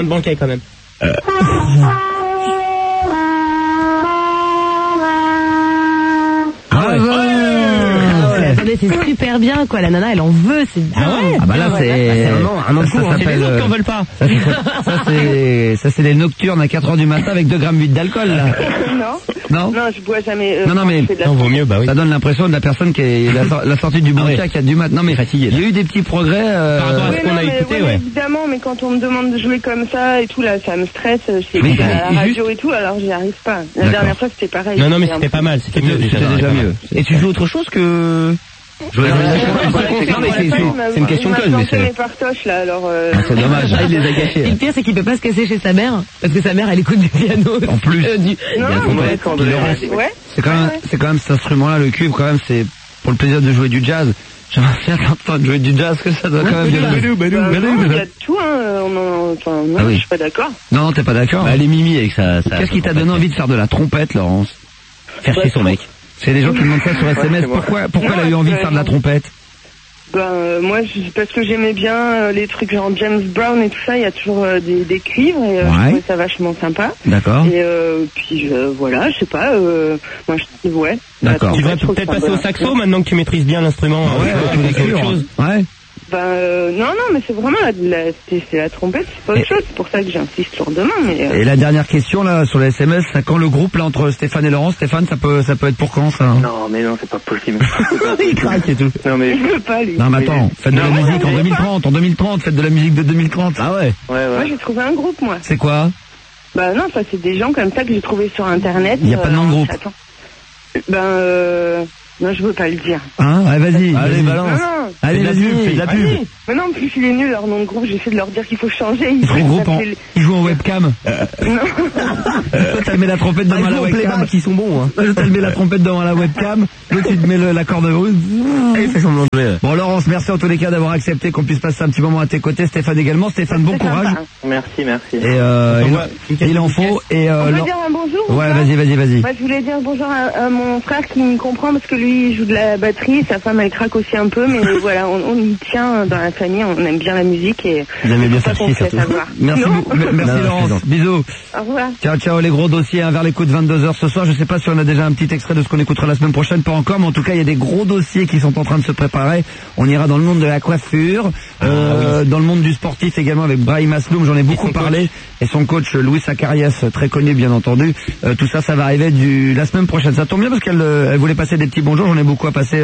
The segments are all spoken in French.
de banquet quand même. Attendez, c'est super bien quoi, la nana elle en veut, c'est bien. Ah ouais. Ah bah là c'est un autre coup, c'est les autres qui en veulent pas. Ça c'est les nocturnes à 4h du matin avec 2,8 g d'alcool là. Non, je bois jamais. Non, mais vaut mieux, bah oui. Ça donne l'impression de la personne qui est la sortie du bon chat, qui a du mat. Non mais fatigué. Il y a eu des petits progrès par rapport à ce qu'on a écouté, ouais. Évidemment, mais quand on me demande de jouer comme ça et tout là, ça me stresse. C'est à la radio et tout, alors j'y arrive pas. La dernière fois c'était pareil. Non mais c'était pas mal, c'était mieux déjà. Mieux. Et tu joues autre chose que c'est une question conne, mais c'est... mes partoches là, alors... C'est dommage, il les a gâchés. Et le pire, c'est qu'il peut pas se casser chez sa mère, parce que sa mère, elle écoute du piano. En plus. C'est quand même cet instrument-là, le cuivre, quand même, c'est pour le plaisir de jouer du jazz. J'aimerais bien entendre jouer du jazz, que ça doit quand même bien... Il y a tout, je suis pas d'accord. Non, t'es pas d'accord? Elle est mimi avec ça. Qu'est-ce qui t'a donné envie de faire de la trompette, Laurence? Faire chier son mec. C'est des gens qui demandent ça sur SMS. Pourquoi elle a eu envie de faire de la trompette? Moi, parce que j'aimais bien les trucs genre James Brown et tout ça. Il y a toujours des cuivres et je trouvais ça vachement sympa. D'accord. Et puis voilà, je sais pas. Moi, ouais. D'accord. Tu vas peut-être passer au saxo maintenant que tu maîtrises bien l'instrument. Ouais. Non, mais c'est vraiment c'est la trompette, c'est pas autre chose. C'est pour ça que j'insiste lourdement. Mais Et la dernière question là sur les SMS, quand le groupe là entre Stéphane et Laurent, Stéphane, ça peut être pour quand ça? Non, mais non, c'est pas possible. Il craque et tout. Non mais je veux pas lui. Non mais attends, faites de la musique en 2030, faites de la musique de 2030. Ah ouais. Moi j'ai trouvé un groupe moi. C'est quoi? Non, ça c'est des gens comme ça que j'ai trouvé sur internet. Il y a pas de nom de groupe. Attends. Non, je veux pas le dire. Hein? Allez, vas-y. Allez, balance. Non. Allez, vas-y, fais de la pub. Mais non, en plus, il est nul, leur nom de groupe. J'essaie de leur dire qu'il faut changer. Ils jouent en webcam. Non. Toi, t'as mis la trompette devant la webcam. Qui sont bons, hein. Toi, t'as mis la trompette devant la webcam. L'autre, tu te mets la corde rouge. Il fait semblant de jouer. Bon, Laurence, merci en tous les cas d'avoir accepté qu'on puisse passer un petit moment à tes côtés. Stéphane également. Stéphane, bon courage. Merci. Et il en faut. Et on peut dire un bonjour? Ouais, vas-y. Moi, je voulais dire bonjour à mon frère qui me comprend parce que lui, il joue de la batterie. Sa femme, elle craque aussi un peu, mais voilà, on y tient dans la famille. On aime bien la musique et vous aimez bien faire chier surtout. Merci Laurence. Bisous. Au revoir. Ciao, les gros dossiers vers les coups de 22h ce soir. Je sais pas si on a déjà un petit extrait de ce qu'on écoutera la semaine prochaine, pas encore, mais en tout cas, il y a des gros dossiers qui sont en train de se préparer. On ira dans le monde de la coiffure, dans le monde du sportif également avec Brahim Asloum, j'en ai beaucoup parlé, et son coach Louis Zacarias, très connu bien entendu. Tout ça va arriver la semaine prochaine. Ça tombe bien parce qu'elle voulait passer des petits bonjours. J'en ai beaucoup à passer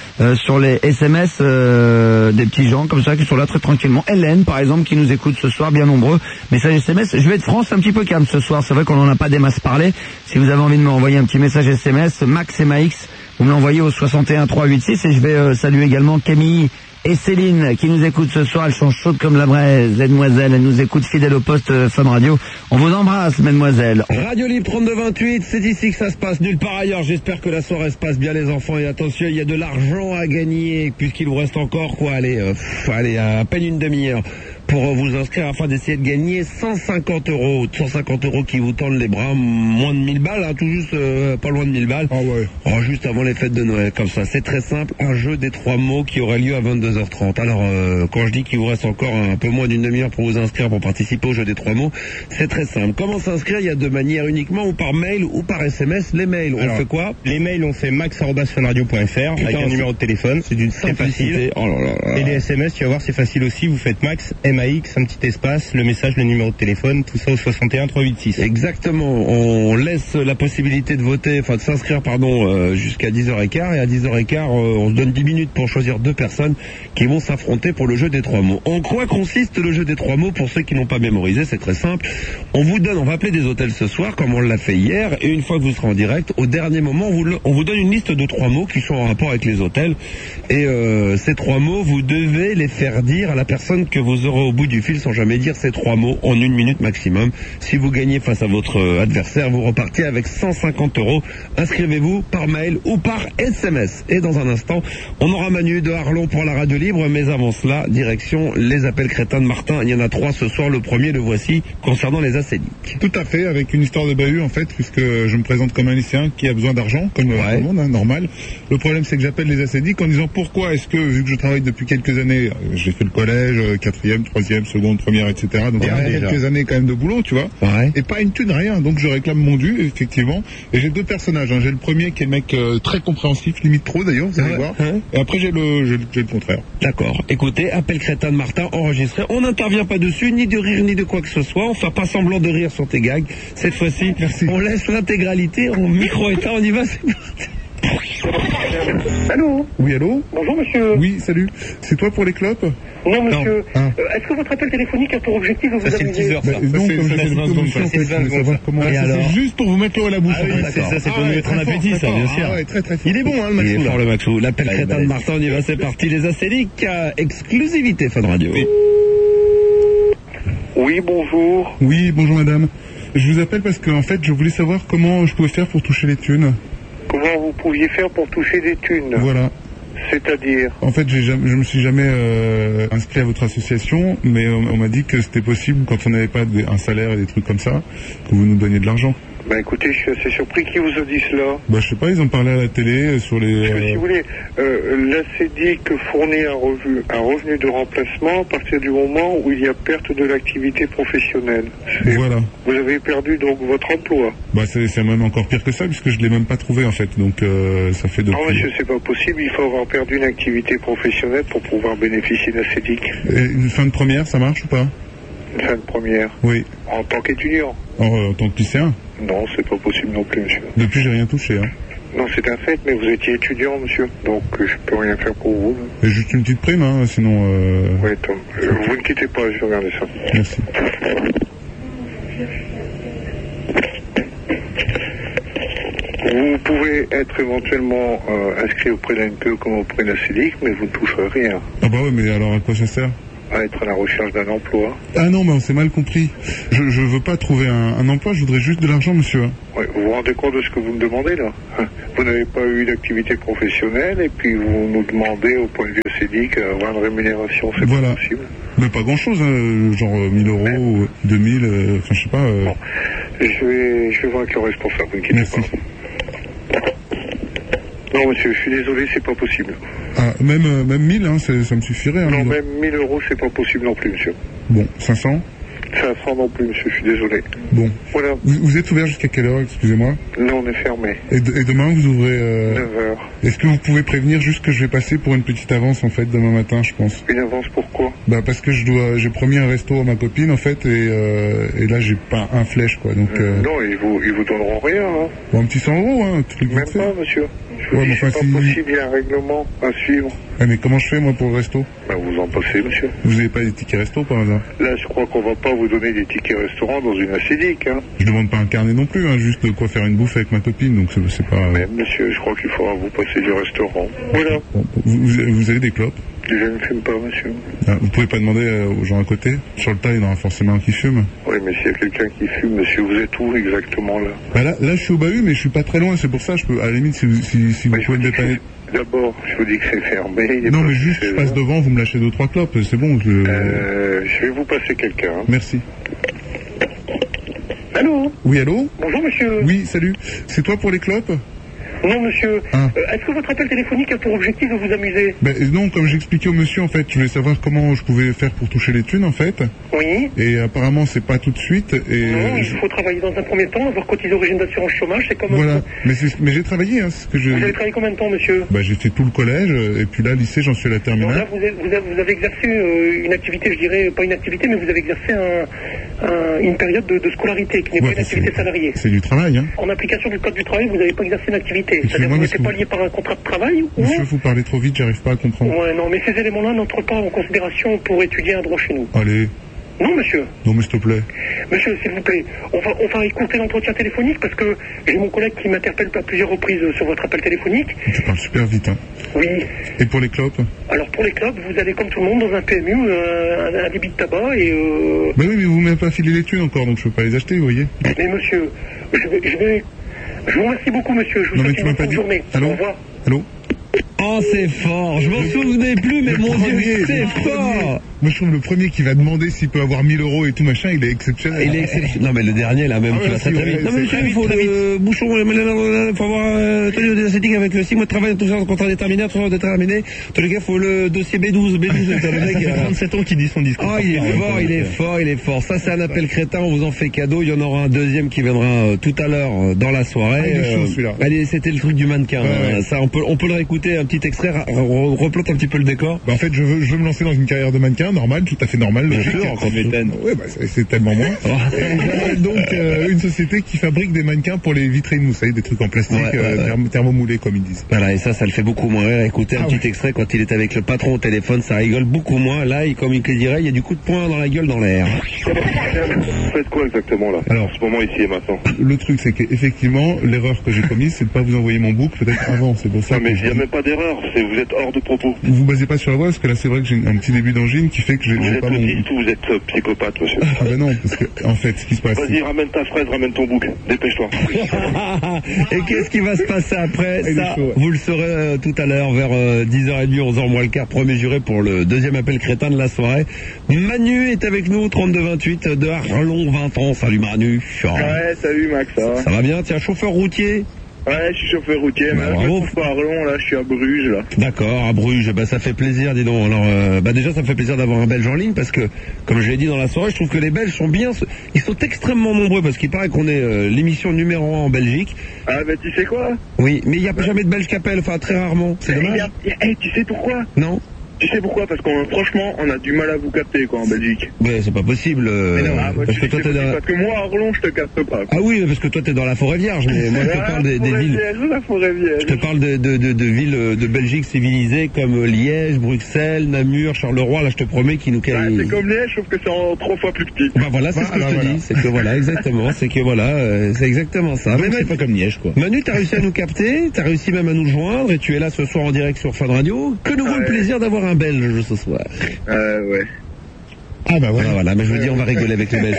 sur les SMS, des petits gens comme ça qui sont là très tranquillement. Hélène par exemple qui nous écoute ce soir, bien nombreux. Message SMS, je vais être franc, c'est un petit peu calme ce soir, c'est vrai qu'on n'en a pas des masses parlé. Si vous avez envie de m'envoyer un petit message SMS, Max et Max, vous me l'envoyez au 61 386 et je vais saluer également Camille et Céline qui nous écoute ce soir. Elles sont chaudes comme la braise, mesdemoiselles, elles nous écoutent fidèles au poste Fun Radio. On vous embrasse, mesdemoiselles. Radio Libre 3228, c'est ici que ça se passe, nulle part ailleurs. J'espère que la soirée se passe bien, les enfants, et attention, il y a de l'argent à gagner puisqu'il vous reste encore allez, à peine une demi-heure pour vous inscrire afin d'essayer de gagner 150 euros. 150 euros qui vous tendent les bras, moins de 1000 balles, tout juste pas loin de 1000 balles. Juste avant les fêtes de Noël, comme ça. C'est très simple, un jeu des 3 mots qui aura lieu à 22h30. Alors, quand je dis qu'il vous reste encore un peu moins d'une demi-heure pour vous inscrire, pour participer au jeu des 3 mots, c'est très simple. Comment s'inscrire? Il y a deux manières uniquement, ou par mail ou par SMS. Les mails, on fait quoi? Les mails, on fait max@funradio.fr avec un numéro de téléphone. C'est d'une simplicité. Oh là là. Et les SMS, tu vas voir, c'est facile aussi. Vous faites Max, MAX, un petit espace, le message, le numéro de téléphone, tout ça au 61 386. Exactement. On laisse la possibilité de voter, de s'inscrire, jusqu'à 10h15. Et à 10h15, on se donne 10 minutes pour choisir 2 personnes qui vont s'affronter pour le jeu des 3 mots. En quoi consiste le jeu des 3 mots pour ceux qui n'ont pas mémorisé? C'est très simple. On va appeler des hôtels ce soir, comme on l'a fait hier, et une fois que vous serez en direct, au dernier moment, on vous donne une liste de 3 mots qui sont en rapport avec les hôtels. Et ces 3 mots, vous devez les faire dire à la personne que vous aurez au bout du fil sans jamais dire ces 3 mots en 1 minute maximum. Si vous gagnez face à votre adversaire, vous repartez avec 150 euros. Inscrivez-vous par mail ou par SMS. Et dans un instant, on aura Manu de Arlon pour la radio libre, mais avant cela, direction les appels crétins de Martin. Il y en a 3 ce soir. Le premier, le voici, concernant les acédiques. Tout à fait, avec une histoire de bahut en fait, puisque je me présente comme un lycéen qui a besoin d'argent, comme tout le monde, normal. Le problème, c'est que j'appelle les acédiques en disant pourquoi est-ce que, vu que je travaille depuis quelques années, j'ai fait le collège, 4e, troisième, seconde, première, etc. Donc il y a Ouais, quelques années quand même de boulot, tu vois. Ouais. Et pas une thune, rien. Donc je réclame mon dû, effectivement. Et j'ai deux personnages. Hein. J'ai le premier qui est le mec très compréhensif, limite trop d'ailleurs, vous allez voir. Et après j'ai le contraire. D'accord. Écoutez, appel crétin de Martin enregistré. On n'intervient pas dessus, ni de rire, ni de quoi que ce soit. On fait pas semblant de rire sur tes gags. Cette fois-ci, on laisse l'intégralité en micro-état. On y va, c'est parti. Allô? Oui, allô? Bonjour monsieur. Oui, salut. C'est toi pour les clopes? Non monsieur. Ah. Est-ce que votre appel téléphonique a pour objectif de vous amuser? Non, comme je vous ai dit, en fait, je voulais savoir comment... Et alors C'est juste pour vous mettre l'eau à la bouche. Ah oui, c'est ça, c'est pour nous mettre en appétit, ça, bien sûr. Ah ouais, très très fort. Il est bon, hein, le Il est Maxou, fort là. le Maxou. L'appel crétin de Martin, on y va, c'est parti. Les acéliques, exclusivité Fun Radio. Oui, bonjour. Oui, bonjour madame. Je vous appelle parce que, en fait, je voulais savoir comment je pouvais faire pour toucher les thunes. Comment vous pouviez faire pour toucher des thunes? Voilà. C'est-à-dire? En fait, je me suis jamais inscrit à votre association, mais on m'a dit que c'était possible quand on n'avait pas un salaire et des trucs comme ça, que vous nous donniez de l'argent. Ben écoutez, je suis assez surpris. Qui vous a dit cela? Bah, je sais pas, ils ont parlé à la télé sur les... Parce que si vous voulez, la CEDIC fournit un revenu de remplacement à partir du moment où il y a perte de l'activité professionnelle. Voilà. Vous avez perdu donc votre emploi. Bah, c'est même encore pire que ça, puisque je l'ai même pas trouvé, en fait. Donc, ça fait depuis... Non, monsieur, c'est pas possible. Il faut avoir perdu une activité professionnelle pour pouvoir bénéficier de la CEDIC. Et une fin de première, ça marche ou pas? Une fin de première. Oui. En tant qu'étudiant? En tant que lycéen? Non, c'est pas possible non plus, monsieur. Depuis, j'ai rien touché, hein. Non, c'est un fait, mais vous étiez étudiant, monsieur. Donc, je peux rien faire pour vous. Et juste une petite prime, hein, sinon... Oui, Tom. Vous ne quittez pas, je vais regarder ça. Merci. Vous pouvez être éventuellement inscrit auprès d'un NPE comme auprès de la CEDIC, mais vous ne toucherez rien. Ah bah ouais, mais alors à quoi ça sert? À être à la recherche d'un emploi. Ah non, mais on s'est mal compris. Je veux pas trouver un emploi, je voudrais juste de l'argent, monsieur. Ouais, vous vous rendez compte de ce que vous me demandez, là? Vous n'avez pas eu d'activité professionnelle, et puis vous nous demandez, au point de vue CEDIC, avoir une rémunération, c'est Voilà. pas possible. Mais pas grand-chose, hein, genre 1000 euros, ou 2000, enfin je sais pas... Bon, je vais voir avec le responsable, vous ne quittez Merci. pas. Non, monsieur, je suis désolé, c'est pas possible. Ah, même 1000, hein, ça me suffirait. Hein, Non, 1000 même 1000 euros, c'est pas possible non plus, monsieur. Bon, 500? 500 non plus, monsieur, je suis désolé. Bon. Voilà. Vous êtes ouvert jusqu'à quelle heure, excusez-moi? Non, on est fermé. Et demain, vous ouvrez... 9h. Est-ce que vous pouvez prévenir juste que je vais passer pour une petite avance, en fait, demain matin, je pense? Une avance pourquoi? Bah, parce que j'ai promis un resto à ma copine, en fait, et là, j'ai pas un flèche, quoi, donc... Non, ils vous donneront rien, hein. Bon, un petit 100 euros, hein, un truc Même vite fait. pas, monsieur. Je vous Ouais, dis, mais c'est enfin, pas possible, il y a un règlement à suivre. Ah, mais comment je fais, moi, pour le resto? Ben, vous en passez, monsieur. Vous avez pas des tickets resto, par hasard? Là, je crois qu'on va pas vous donner des tickets restaurants dans une ACDIC, hein. Je demande pas un carnet non plus, hein, juste de quoi faire une bouffe avec ma copine, donc c'est pas... Mais, monsieur, je crois qu'il faudra vous passer du restaurant. Voilà. Bon, vous avez des clopes? Je ne fume pas, monsieur. Ah, vous pouvez pas demander aux gens à côté? Sur le tas, il y en aura forcément un qui fume. Oui, mais s'il y a quelqu'un qui fume, monsieur, vous êtes où exactement, là? Bah là, je suis au bahut, mais je suis pas très loin, c'est pour ça, je peux, à la limite, si vous Mais pouvez me dépanner... D'abord, je vous dis que c'est fermé. il est Non, pas mais juste, je 16 passe heures. devant, vous me lâchez 2-3 clopes, c'est bon, Je vais vous passer quelqu'un. Hein. Merci. Allô? Oui, allô? Bonjour, monsieur. Oui, salut. C'est toi pour les clopes? Non, monsieur. Ah. Est-ce que votre appel téléphonique a pour objectif de vous amuser? Ben non, comme j'expliquais au monsieur, en fait, je voulais savoir comment je pouvais faire pour toucher les thunes, en fait. Oui. Et apparemment, c'est pas tout de suite. Et Non, il faut travailler dans un premier temps, avoir cotisé au régime d'assurance chômage, c'est comme... voilà. Mais j'ai travaillé, hein, c'est ce que je... Vous avez travaillé combien de temps, monsieur? Bah, j'ai fait tout le collège, et puis là, lycée, j'en suis à la Donc terminale. là, vous avez exercé une activité, je dirais, pas une activité, mais vous avez exercé une période de scolarité, qui n'est pas une activité salariée. C'est du travail, hein. En application du code du travail, vous n'avez pas exercé une activité. C'est-à-dire que Excusez-moi, vous mais n'êtes pas lié par un contrat de travail ou... Monsieur, vous parlez trop vite, j'arrive pas à comprendre. Ouais, non, mais ces éléments-là n'entrent pas en considération pour étudier un droit chez nous. Allez. Non, monsieur. Non, mais s'il te plaît. Monsieur, s'il vous plaît, on va écourter l'entretien téléphonique parce que j'ai mon collègue qui m'interpelle à plusieurs reprises sur votre appel téléphonique. Tu parles super vite, hein. Oui. Et pour les clopes? Alors, pour les clubs, vous allez comme tout le monde dans un PMU, un débit de tabac et... Bah oui, mais vous m'avez pas filé les thunes encore, donc je peux pas les acheter, vous voyez. Mais monsieur, je vous remercie beaucoup, monsieur. Je vous Non, mais souhaite tu une m'as pas bonne dit... journée. Allô? Au revoir. Allô? Oh, c'est fort. Je m'en souvenais plus, mais Le mon premier, Dieu, c'est le fort. Moi, je trouve le premier qui va demander s'il peut avoir 1000 € et tout machin, il est exceptionnel. Il est exceptionnel. Non, mais le dernier, là, même, tu vas très vite. Non, mais il faut le bouchon, il faut avoir, tenue de setting avec le 6 mois de travail, tout ça, contrat déterminé, tout ça déterminé. En tous les cas, il faut le dossier B12, le mec. Ça fait 37 ans qu'il dit son discours. Ah, il est fort. Ça, c'est un appel crétin, on vous en fait cadeau. Il y en aura un deuxième qui viendra tout à l'heure dans la soirée. Il est chaud, celui-là. Allez, c'était le truc du mannequin. Ça, on peut le réécouter, un petit extrait, replante un petit peu le décor. Bah, en fait, je veux me lancer dans une carrière de mannequin, normal, tout à fait normal. Bien sûr, quand m'étonne. Ouais, bah, c'est tellement moins. Et donc, une société qui fabrique des mannequins pour les vitrines, vous savez, des trucs en plastique, thermomoulés, comme ils disent. Voilà, et ça le fait beaucoup moins rire. Écoutez un petit extrait quand il est avec le patron au téléphone, ça rigole beaucoup moins. Là, comme il dirait, il y a du coup de poing dans la gueule dans l'air. Vous faites quoi exactement là? Alors, en ce moment ici et maintenant. Le truc, c'est qu'effectivement, l'erreur que j'ai commise, c'est de pas vous envoyer mon book peut-être avant. C'est pour ça. Non, mais il n'y a même pas d'erreur. Vous êtes hors de propos. Vous vous basez pas sur la voix, parce que là, c'est vrai que j'ai un petit début d'angine qui fait que j'ai pas mon... autiste ou vous êtes psychopathe, monsieur? Ah ben non, parce que, en fait, ce qui se passe... Vas-y, ramène ta fraise, ramène ton bouc. Dépêche-toi. Et qu'est-ce qui va se passer après? Ça, vous le saurez tout à l'heure, vers 10h30, 11h moins le quart, premier juré pour le deuxième appel crétin de la soirée. Manu est avec nous, 32-28 de Arlon, 20 ans. Salut Manu. Ouais, salut Max, ça va? Ça va bien? Tiens, chauffeur routier? Ouais, je suis chauffeur routier, mais là, je me trouve pas à Arlon, là, je suis à Bruges, là. D'accord, à Bruges, ça fait plaisir, dis donc. Alors, déjà, ça me fait plaisir d'avoir un Belge en ligne, parce que, comme je l'ai dit dans la soirée, je trouve que les Belges sont ils sont extrêmement nombreux, parce qu'il paraît qu'on est l'émission numéro 1 en Belgique. Ah, bah, tu sais quoi? Oui, mais il n'y a jamais de Belge qui appelle, enfin, très rarement. C'est dommage. Tu sais pourquoi? Non. Tu sais pourquoi? Parce qu'on, franchement, on a du mal à vous capter, quoi, en Belgique. Mais c'est pas possible. Mais non, parce que toi, parce que moi, à Arlon, je te capte pas, quoi. Ah oui, parce que toi, t'es dans la forêt vierge, mais moi, je te parle des villes. La forêt vierge. Je te parle de villes de Belgique civilisées comme Liège, Bruxelles, Namur, Charleroi, là, je te promets qu'ils nous calent. C'est comme Liège, sauf que c'est en 3 fois plus petit. Bah voilà, c'est ce que je te dis. C'est que voilà, exactement. C'est que voilà, c'est exactement ça. Mais c'est pas comme Liège, quoi. Manu, t'as réussi à nous capter, t'as réussi même à nous joindre, et tu es là ce soir en direct sur Fun Radio. Que nous vaut le plaisir d'avoir un Belge ce soir. Ouais. Ah bah voilà, mais je veux dire, on va rigoler avec les Belges.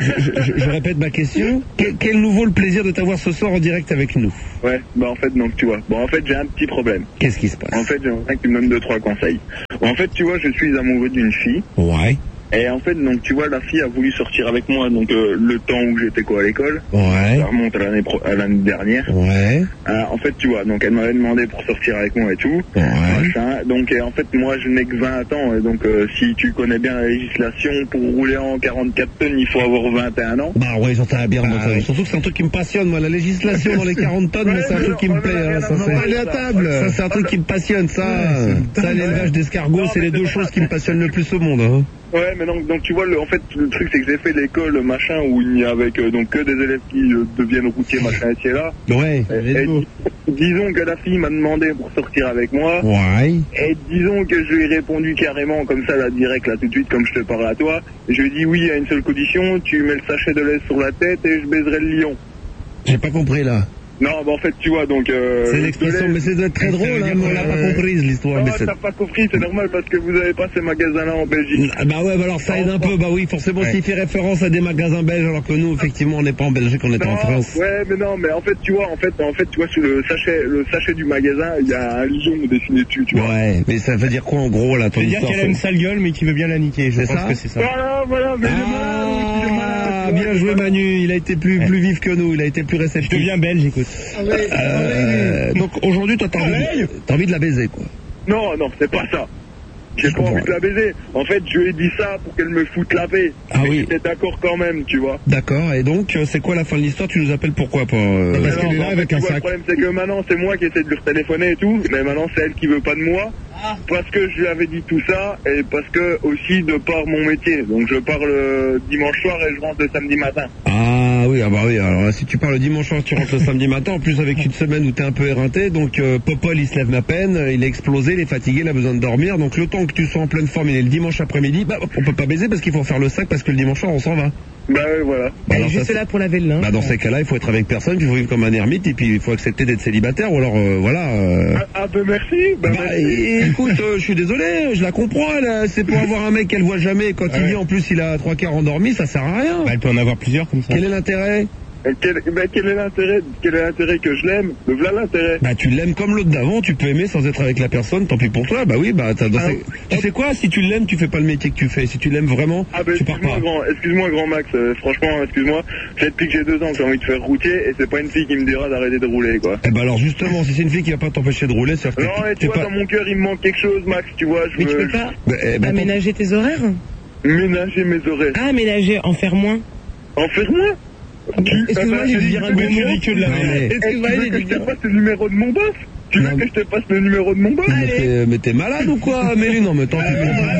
Je répète ma question. Quel nous vaut le plaisir de t'avoir ce soir en direct avec nous? Ouais, bah en fait, donc tu vois. Bon, en fait, j'ai un petit problème. Qu'est-ce qui se passe? En fait, j'aimerais que tu me donnes 2-3 conseils. En fait, tu vois, je suis amoureux d'une fille. Ouais. Et en fait, donc tu vois, la fille a voulu sortir avec moi, donc le temps où j'étais à l'école. Ouais. Ça remonte à l'année dernière. Ouais. En fait, tu vois, donc elle m'avait demandé pour sortir avec moi et tout. Ouais. Machin. Donc en fait, moi je n'ai que 20 ans, et donc si tu connais bien la législation, pour rouler en 44 tonnes, il faut avoir 21 ans. Bah ouais, j'entends bien. Surtout que c'est un truc qui me passionne, moi, la législation dans les 40 tonnes, mais c'est un truc qui me plaît. Ça, c'est un truc qui me passionne, ça, l'élevage d'escargots, c'est les deux choses qui me passionnent le plus au monde. Hein. Ouais, mais donc tu vois, en fait, le truc c'est que j'ai fait l'école machin où il n'y a avec donc que des élèves qui deviennent routiers machin et là. Ouais. Et disons que la fille m'a demandé pour sortir avec moi. Ouais. Et disons que je lui ai répondu carrément comme ça, là, direct, là, tout de suite, comme je te parle à toi. Je lui ai dit oui à une seule condition, tu mets le sachet de lait sur la tête et je baiserai le lion. J'ai pas compris là. Non, bah en fait, tu vois, donc... c'est l'expression, mais c'est très drôle, hein, mais on l'a pas comprise, l'histoire. Non, t'as pas compris, c'est normal, parce que vous avez pas ces magasins-là en Belgique. Bah ouais, bah alors ça aide un peu, bah oui, forcément, s'il fait référence à des magasins belges, alors que nous, effectivement, on n'est pas en Belgique, on est en France. Ouais, mais non, mais en fait, tu vois, tu vois, sur le sachet du magasin, il y a un lion dessiné dessus, tu vois. Ouais, mais ça veut dire quoi, en gros, là, ton histoire? Ça veut dire qu'elle a une sale gueule, mais qui veut bien la niquer, je pense que c'est ça. Voilà, mais bien joué, Manu, il a été plus vif que nous, il a été plus réceptif. Je deviens belge, écoute. Donc aujourd'hui, toi, t'as envie de la baiser, quoi. Non, c'est pas ça. J'ai pas envie de la baiser. En fait, je lui ai dit ça pour qu'elle me foute la paix. Ah oui. J'étais d'accord quand même, tu vois. D'accord, et donc, c'est quoi la fin de l'histoire? Tu nous appelles pourquoi? Parce qu'elle est là avec un sac. Le problème, c'est que maintenant, c'est moi qui essaie de lui téléphoner et tout, mais maintenant, c'est elle qui veut pas de moi. Parce que je lui avais dit tout ça, et parce que aussi de par mon métier. Donc je pars le dimanche soir et je rentre le samedi matin. Ah oui, alors si tu pars le dimanche soir, tu rentres le samedi matin, en plus avec une semaine où t'es un peu éreinté, donc Popol il se lève à peine, il est explosé, il est fatigué, il a besoin de dormir, donc le temps que tu sois en pleine forme, il est le dimanche après-midi, bah on peut pas baiser parce qu'il faut faire le sac parce que le dimanche soir on s'en va. Bah ouais, voilà. Bah, elle est juste là pour laver le linge. Bah dans ces cas-là, il faut être avec personne, puis il faut vivre comme un ermite, et puis il faut accepter d'être célibataire, ou alors voilà. Ah bah merci. Écoute, je suis désolé, je la comprends, c'est pour avoir un mec qu'elle voit jamais, quand il dit en plus il a 3 quarts endormi, ça sert à rien. Bah elle peut en avoir plusieurs comme ça. Quel est l'intérêt? Quel est l'intérêt que je l'aime? Voilà l'intérêt. Bah tu l'aimes comme l'autre d'avant, tu peux aimer sans être avec la personne, tant pis pour toi. Bah oui, tu sais quoi, si tu l'aimes, tu fais pas le métier que tu fais. Si tu l'aimes vraiment, tu pars pas. Excuse-moi grand Max, franchement, excuse-moi. C'est depuis que j'ai 2 ans que j'ai envie de faire routier et c'est pas une fille qui me dira d'arrêter de rouler, quoi. Eh bah alors justement, si c'est une fille qui va pas t'empêcher de rouler, c'est-à-dire que non, mais tu vois, dans mon cœur, il me manque quelque chose, Max, tu vois. Mais tu peux pas aménager tes horaires? Ménager mes horaires. Ah, aménager, en faire moins. En faire moins? Excuse-moi, j'ai dû dire un gros mot. Excuse-moi, j'ai dû dire pas le numéro de mon boss? Tu veux que je te passe le numéro de mon boss? Mais t'es malade ou quoi, Mélie? Non, mais tant pis.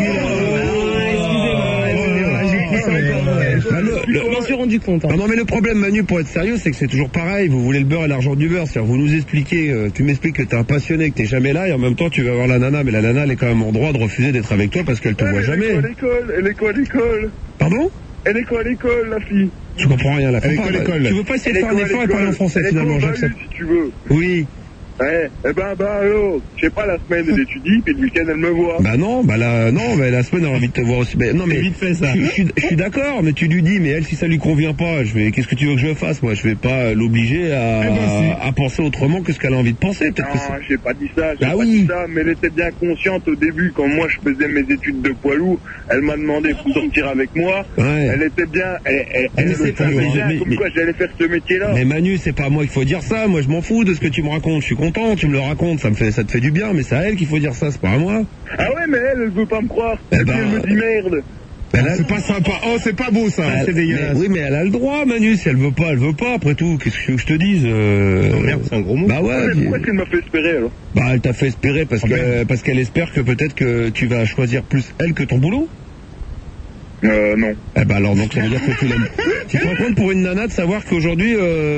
Je m'en suis rendu compte. Non, mais le problème, Manu, pour être sérieux, c'est que c'est toujours pareil. Vous voulez le beurre et l'argent du beurre. C'est-à-dire, vous nous expliquez, tu m'expliques que t'es un passionné, que t'es jamais là, et en même temps, tu vas voir la nana, mais la nana, elle est quand même en droit de refuser d'être avec toi parce qu'elle te voit jamais. Elle est quoi à l'école? Pardon? Elle est quoi à l'école, la fille? Je comprends rien, la fille. Tu veux pas essayer de faire un effort et parler en français, finalement, j'accepte. Si tu veux. Oui. Ouais, alors, je sais pas, la semaine elle étudie, puis le week-end elle me voit. Bah non, mais la semaine elle a envie de te voir aussi. Non mais vite fait ça. Je suis d'accord, mais tu lui dis, mais elle si ça lui convient pas, qu'est-ce que tu veux que je fasse? Moi je vais pas l'obliger à penser autrement que ce qu'elle a envie de penser. Non, j'ai pas dit ça, dit ça, mais elle était bien consciente au début, quand moi je faisais mes études de poids lourd, elle m'a demandé pour sortir avec moi. Ouais. Elle était bien, elle comme quoi j'allais faire ce métier-là. Mais Manu, c'est pas à moi qu'il faut dire ça, moi je m'en fous de ce que tu me racontes, je suis content, tu me le racontes, ça te fait du bien, mais c'est à elle qu'il faut dire ça, c'est pas à moi. Ah ouais, mais elle veut pas me croire. Elle me dit merde. C'est pas sympa. Oh, c'est pas beau ça. C'est dégueulasse. Oui, mais elle a le droit, Manu. Si elle veut pas, elle veut pas. Après tout, qu'est-ce que je te dise Non, merde, c'est un gros mot. Bah ouais. Pourquoi est-ce qu'elle m'a fait espérer alors? Bah elle t'a fait espérer parce qu'elle espère que peut-être que tu vas choisir plus elle que ton boulot. Non. Eh ben alors donc ça veut dire que tu l'aimes. Tu te rends compte pour une nana de savoir qu'aujourd'hui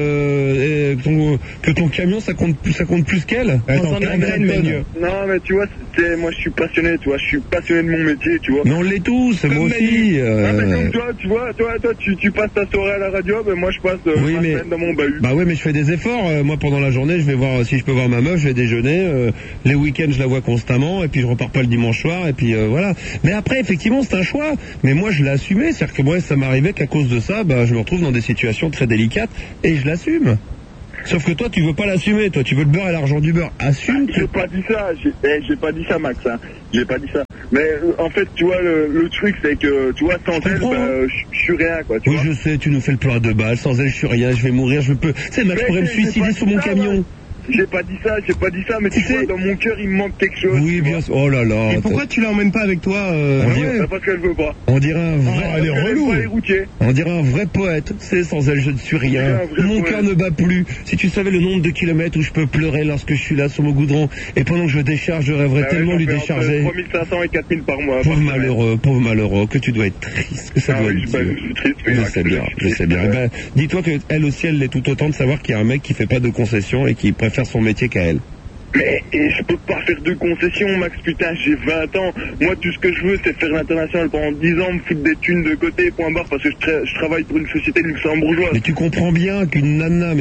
que ton camion ça compte plus qu'elle. Non mais tu vois, moi je suis passionné, tu vois, je suis passionné de mon métier, tu vois. Mais on l'est tous, moi aussi. Ah mais comme toi, tu passes ta soirée à la radio, ben moi je passe ma semaine dans mon bahut. Bah ouais, mais je fais des efforts. Moi pendant la journée, je vais voir si je peux voir ma meuf, je vais déjeuner. Les week-ends, je la vois constamment, et puis je repars pas le dimanche soir, et puis voilà. Mais après, effectivement, c'est un choix. Mais moi, je l'ai assumé, c'est-à-dire que moi, ça m'arrivait qu'à cause de ça, je me retrouve dans des situations très délicates, et je l'assume. Sauf que toi, tu veux pas l'assumer, toi, tu veux le beurre et l'argent du beurre. Assume. J'ai pas dit ça, j'ai pas dit ça, Max, hein. J'ai pas dit ça. Mais en fait, tu vois, le truc, c'est que, tu vois, sans elle, je suis rien, quoi. Tu vois. Je sais, tu nous fais le plein à 2 balles. Sans elle, je suis rien, je vais mourir, je peux. Tu sais, Max, je pourrais me suicider sous mon camion. J'ai pas dit ça, mais tu vois, dans mon cœur, il me manque quelque chose. Oui, bien sûr. Oh là là. Et pourquoi tu l'emmènes pas avec toi Parce qu'elle veut pas. On dirait un vrai... elle est relou. On dirait un vrai poète. C'est sans elle, je ne suis rien. Mon cœur ne bat plus. Si tu savais le nombre de kilomètres où je peux pleurer lorsque je suis là sur mon goudron, et pendant que je décharge, je rêverais tellement lui décharger. 3500 et 4000 par mois. Pauvre malheureux, que tu dois être triste. Que ça doit être dur. Je suis triste. Je sais bien. Dis-toi que elle aussi, elle l'est tout autant de savoir qu'il y a un mec qui fait pas de concessions et qui préfère son métier qu'à elle. Mais je peux pas faire de concessions, Max, putain, j'ai 20 ans. Moi, tout ce que je veux, c'est faire l'international pendant 10 ans, me foutre des thunes de côté, point barre, parce que je travaille pour une société luxembourgeoise. Mais tu comprends bien qu'une nana,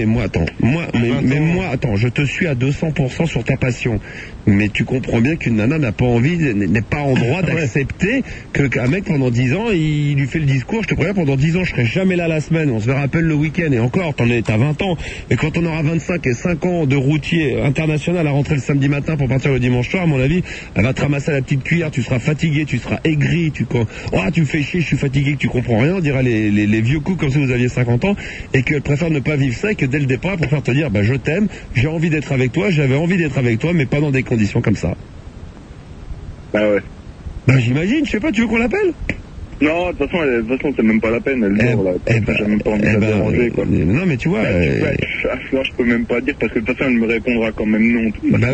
attends, je te suis à 200% sur ta passion. Mais tu comprends bien qu'une nana n'a pas envie, n'est pas en droit d'accepter qu'un mec pendant 10 ans, il lui fait le discours, je te préviens, pendant 10 ans, je serai jamais là la semaine, on se verra à peine le week-end, et encore, t'as 20 ans. Et quand on aura 25 et 5 ans de routier international à rentrer le samedi matin pour partir le dimanche soir, à mon avis, elle va te ramasser à la petite cuillère, tu seras fatigué, tu seras aigri, tu me fais chier, je suis fatigué, que tu comprends rien, on dira les vieux coups comme si vous aviez 50 ans, et qu'elle préfère ne pas vivre ça, et que dès le départ, elle préfère te dire, je t'aime, j'ai envie d'être avec toi, j'avais envie d'être avec toi, mais pas dans des conditions comme ça. Bah ouais. J'imagine, je sais pas, tu veux qu'on l'appelle? Non, de toute façon, c'est même pas la peine, elle dort, là. J'ai même pas envie de la déranger, quoi. Non, mais tu vois... je peux même pas dire, parce que de toute façon, elle me répondra quand même non.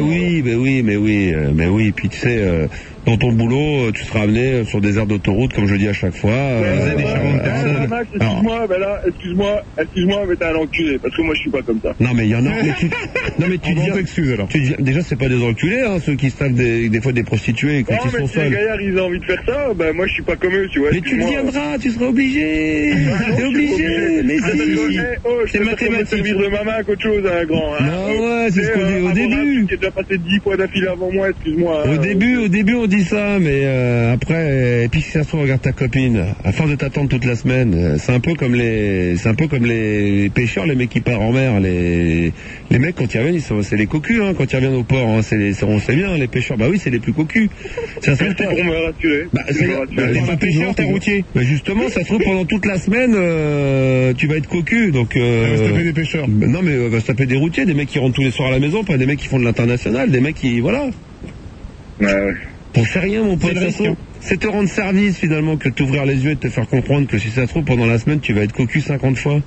Mais oui, puis tu sais, dans ton boulot, tu seras amené sur des aires d'autoroute, comme je dis à chaque fois. Max, excuse-moi, mais t'es un enculé, parce que moi, je suis pas comme ça. Non, mais il y en a... tu dis... alors. Déjà, c'est pas des enculés, hein, ceux qui se tapent des fois des prostituées quand ils sont seuls. Si les gaillards, ils ont envie de faire ça, moi, je suis pas comme eux, tu vois. Mais tu viendras, tu seras obligé. T'es obligé, mais si. C'est mathématique. Servir de maman qu'autre chose, un grand. Non, ouais, c'est ce qu'on dit au début. Qui a déjà passé 10 fois d'affilée avant moi, excuse-moi. Au début, on dit ça, mais après, et puis si ça se trouve, regarde ta copine, à force de t'attendre toute la semaine, c'est un peu comme les pêcheurs, les mecs qui partent en mer, les mecs quand ils reviennent, c'est les cocus, hein, quand ils reviennent au port, hein, on sait bien, les pêcheurs, bah oui, c'est les plus cocus. Ça se trouve pas. Pour me rassurer. T'es pas pêcheur, t'es routier. Bah justement, ça se trouve pendant toute la semaine, tu vas être cocu, donc. On va se taper des pêcheurs. Non mais va se taper des routiers, des mecs qui rentrent tous les soirs à la maison, pas des mecs qui font de l'international, des mecs qui, voilà. Ouais. T'en sais rien, mon pote, de toute façon. C'est te rendre service, finalement, que de t'ouvrir les yeux et de te faire comprendre que si ça se trouve, pendant la semaine, tu vas être cocu 50 fois.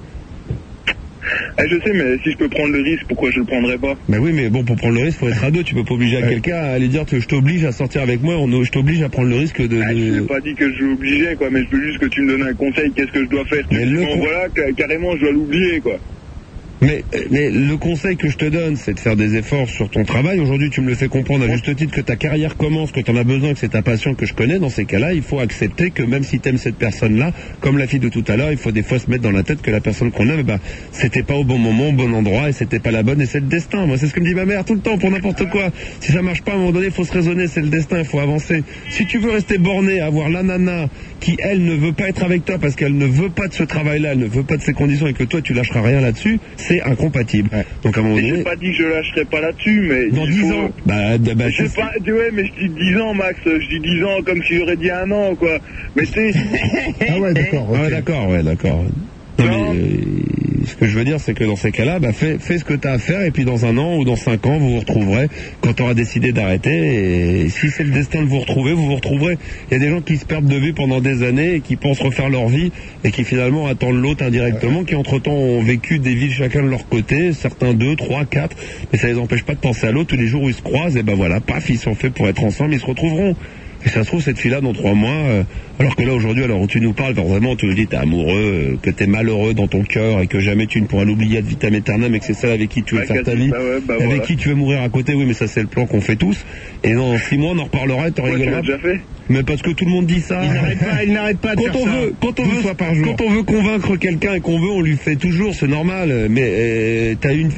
Je sais, mais si je peux prendre le risque, pourquoi je le prendrais pas? Bah oui, mais bon, pour prendre le risque, faut être à deux. Tu peux pas obliger à quelqu'un à aller dire que je t'oblige à sortir avec moi, je t'oblige à prendre le risque de... Je n'ai pas dit que je veux obliger, quoi, mais je veux juste que tu me donnes un conseil, qu'est-ce que je dois faire? Voilà, carrément, je dois l'oublier, quoi. Mais le conseil que je te donne, c'est de faire des efforts sur ton travail. Aujourd'hui, tu me le fais comprendre à juste titre que ta carrière commence, que tu en as besoin, que c'est ta passion que je connais. Dans ces cas-là, il faut accepter que même si tu aimes cette personne-là, comme la fille de tout à l'heure, il faut des fois se mettre dans la tête que la personne qu'on aime, c'était pas au bon moment, au bon endroit, et c'était pas la bonne, et c'est le destin. Moi, c'est ce que me dit ma mère tout le temps, pour n'importe quoi. Si ça marche pas, à un moment donné, il faut se raisonner, c'est le destin, il faut avancer. Si tu veux rester borné, avoir la nana qui, elle, ne veut pas être avec toi parce qu'elle ne veut pas de ce travail-là, elle ne veut pas de ces conditions, et que toi, tu lâcheras rien là-dessus, c'est incompatible. Ouais. Donc à un moment donné... J'ai pas dit que je lâcherai pas là-dessus, mais... Dans 10 ans je sais pas, ouais, mais je dis 10 ans, Max, je dis 10 ans comme si j'aurais dit 1 an, quoi. Mais tu sais... Ah ouais, d'accord. Okay. Ah ouais, d'accord. Non, mais, ce que je veux dire, c'est que dans ces cas-là, fais ce que tu as à faire, et puis dans 1 an ou dans 5 ans, vous vous retrouverez quand tu auras décidé d'arrêter. Et si c'est le destin de vous retrouver, vous vous retrouverez. Il y a des gens qui se perdent de vue pendant des années et qui pensent refaire leur vie et qui finalement attendent l'autre indirectement, qui entre-temps ont vécu des vies chacun de leur côté, certains 2, 3, 4, mais ça les empêche pas de penser à l'autre. Tous les jours où ils se croisent, et voilà, paf, ils sont faits pour être ensemble, ils se retrouveront. Et ça se trouve, cette fille-là, dans 3 mois, alors que là, aujourd'hui, alors où tu nous parles, vraiment, tu nous dis, t'es amoureux, que t'es malheureux dans ton cœur, et que jamais tu ne pourras l'oublier ad vitam aeternam, et que c'est celle avec qui tu veux faire ta vie, avec qui tu veux mourir à côté, oui, mais ça, c'est le plan qu'on fait tous. Et dans 6 mois, on en reparlera, et t'en rigoleras. Tu l'as déjà fait? Mais parce que tout le monde dit ça. Il n'arrête pas de faire ça. Quand on veut convaincre quelqu'un et qu'on veut, on lui fait toujours, c'est normal. Mais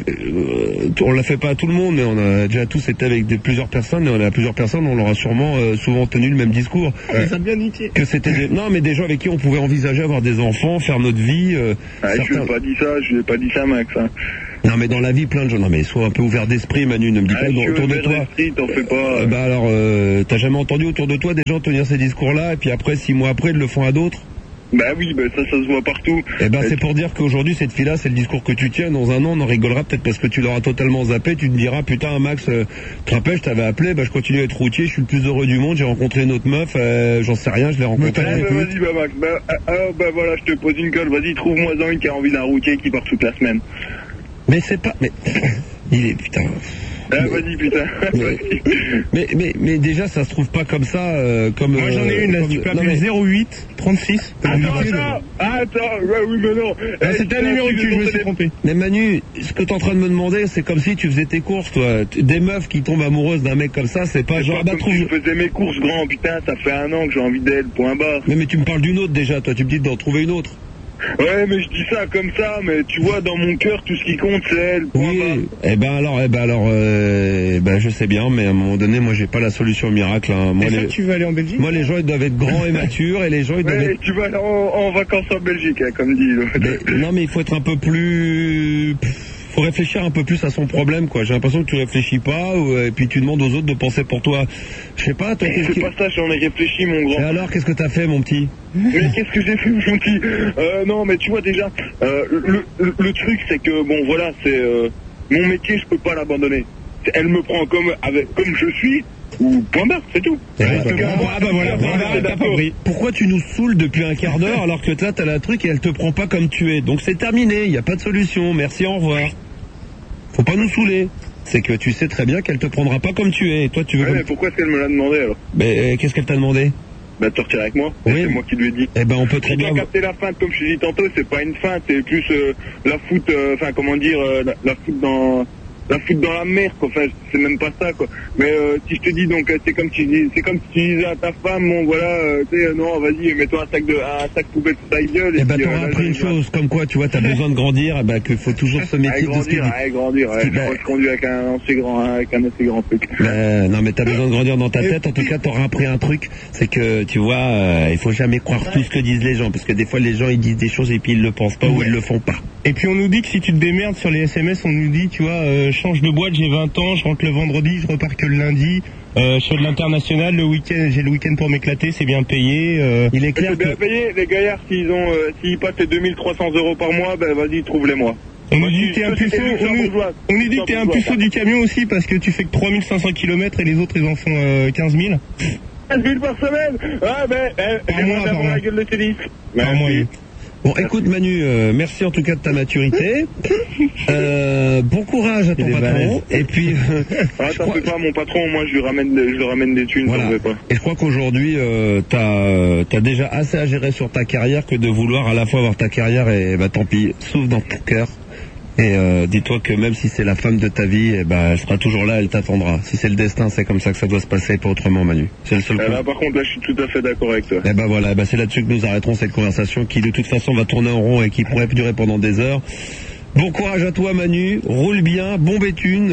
on l'a fait pas à tout le monde, mais on a déjà tous été avec plusieurs personnes, et on a plusieurs personnes, on leur a sûrement souvent tenu le même discours. Ça a bien niqué. Que c'était non, mais des gens avec qui on pouvait envisager avoir des enfants, faire notre vie. Je lui ai pas dit ça, Max. Hein. Non, mais dans la vie, plein de gens. Non, mais sois un peu ouvert d'esprit, Manu. Ne me dis pas autour de toi. T'en fais pas. Alors, t'as jamais entendu autour de toi des gens tenir ces discours-là, et puis après, 6 mois après, ils le font à d'autres? Oui, ça se voit partout. C'est pour dire qu'aujourd'hui, cette fille-là, c'est le discours que tu tiens. Dans 1 an, on en rigolera peut-être parce que tu l'auras totalement zappé. Tu te diras, putain, Max, tu te rappelles, je t'avais appelé, je continue à être routier, je suis le plus heureux du monde, j'ai rencontré une autre meuf, j'en sais rien, je l'ai rencontrée. Vas-y, Max. Voilà, je te pose une colle. Vas-y, trouve-moi une qui a envie d'un routier qui part toute la semaine. Mais c'est pas... Mais... Il est... Putain... Vas-y, putain. mais déjà, ça se trouve pas comme ça, comme... Moi, j'en ai une, là, tu peux appeler 08 36. Attends, oui, mais non. C'était un numéro de cul, je me suis trompé. Mais Manu, ce que t'es en train de me demander, c'est comme si tu faisais tes courses, toi. Des meufs qui tombent amoureuses d'un mec comme ça, c'est pas genre... Je faisais mes courses, grand, putain, ça fait 1 an que j'ai envie d'elle, point barre. Mais tu me parles d'une autre déjà, toi, tu me dis d'en trouver une autre. Ouais, mais je dis ça comme ça, mais tu vois, dans mon cœur, tout ce qui compte, c'est elle. Oui, je sais bien, mais à un moment donné, moi, j'ai pas la solution miracle. Hein. Moi, tu veux aller en Belgique? Moi, les gens, ils doivent être grands et matures, et les gens, ils doivent être... tu vas aller en vacances en Belgique, hein, comme dit l'autre. Non, mais il faut être un peu plus... Faut réfléchir un peu plus à son problème, quoi. J'ai l'impression que tu réfléchis pas, et puis tu demandes aux autres de penser pour toi. Je sais pas, toi, c'est pas ça, j'en ai réfléchi, mon grand. Et alors, qu'est-ce que t'as fait, mon petit? Mais qu'est-ce que j'ai fait, mon petit? Non, mais tu vois, déjà, le truc, c'est que, bon, voilà, c'est, mon métier, je peux pas l'abandonner. Elle me prend comme je suis, ou point barre, c'est tout. Pourquoi tu nous saoules depuis un quart d'heure alors que là, t'as la truc et elle te prend pas comme tu es? Donc c'est terminé, il n'y a pas de solution, merci, au revoir. Faut pas nous saouler. C'est que tu sais très bien qu'elle te prendra pas comme tu es. Et toi, tu veux... mais pourquoi est-ce qu'elle me l'a demandé, alors? Mais qu'est-ce qu'elle t'a demandé? De sortir avec moi. Oui. C'est moi qui lui ai dit. On peut très bien... capter la feinte, comme je t'ai dit tantôt, c'est pas une feinte, c'est plus la foot, la foot la foutre dans la mer, quoi. Enfin, c'est même pas ça, quoi. Mais si je te dis, donc, c'est comme si tu disais à ta femme, bon, voilà, tu sais, non, vas-y, mets-toi un sac poubelle sur ta gueule. Eh ben, t'auras appris une chose, comme quoi, tu vois, t'as besoin de grandir, eh ben, qu'il faut toujours se méfier de ce qu'il dit. Grandir, je conduis avec un assez grand truc. Non, mais t'as besoin de grandir dans ta tête. En tout cas, t'auras appris un truc, c'est que, tu vois, il faut jamais croire tout ce que disent les gens, parce que des fois, les gens, ils disent des choses et puis ils le pensent pas ou ils le font pas. Et puis on nous dit que si tu te démerdes sur les SMS, on nous dit, tu vois, change de boîte, j'ai 20 ans, je rentre le vendredi, je repars que le lundi, je fais de l'international, j'ai le week-end pour m'éclater, c'est bien payé. Il est clair c'est bien payé, les gaillards, s'ils passent les 2300 € par mois, ben vas-y, trouve-les-moi. On nous dit que t'es un puceau, on nous dit que t'es un puceau du camion aussi parce que tu fais que 3500 km et les autres ils en font 15 000. 15 000 par semaine. Ah ben, j'ai la gueule de tennis. Merci. Bon, écoute Manu, merci en tout cas de ta maturité. Bon courage à ton patron. Et puis, t'en fais pas, mon patron, moi je lui ramène des thunes. Voilà. Pas. Et je crois qu'aujourd'hui, t'as déjà assez à gérer sur ta carrière que de vouloir à la fois avoir ta carrière et bah tant pis, souffle dans ton cœur. Et dis-toi que même si c'est la femme de ta vie, elle sera toujours là, elle t'attendra. Si c'est le destin, c'est comme ça que ça doit se passer, pas autrement, Manu. C'est le seul coup. Là, par contre, là, je suis tout à fait d'accord avec toi. Et voilà, c'est là-dessus que nous arrêterons cette conversation qui, de toute façon, va tourner en rond et qui pourrait durer pendant des heures. Bon courage à toi, Manu. Roule bien, bon béthune.